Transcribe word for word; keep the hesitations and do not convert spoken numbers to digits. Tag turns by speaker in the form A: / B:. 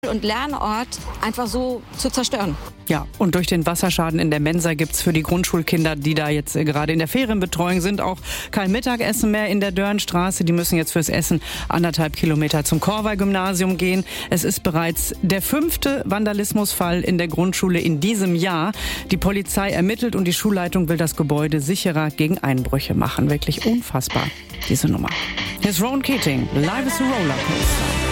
A: und Lernort einfach so zu zerstören.
B: Ja, und durch den Wasserschaden in der Mensa gibt's für die Grundschulkinder, die da jetzt gerade in der Ferienbetreuung sind, auch kein Mittagessen mehr in der Dörnstraße. Die müssen jetzt fürs Essen anderthalb Kilometer zum Korver-Gymnasium gehen. Es ist bereits der fünfte Vandalismusfall in der Grundschule in diesem Jahr. Die Polizei ermittelt und die Schulleitung will das Gebäude sicherer gegen Einbrüche machen. Wirklich unfassbar, diese Nummer. Hier ist Rowan Keating, Live is a Rollercoaster.